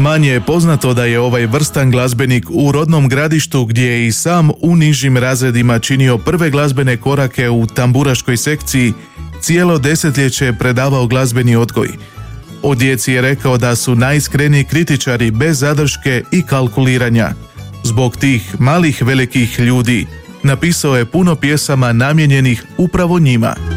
Manje je poznato da je ovaj vrstan glazbenik u rodnom Gradištu, gdje je i sam u nižim razredima činio prve glazbene korake u tamburaškoj sekciji, cijelo desetljeće predavao glazbeni odgoj. O djeci je rekao da su najiskreniji kritičari bez zadrške i kalkuliranja. Zbog tih malih velikih ljudi napisao je puno pjesama namijenjenih upravo njima.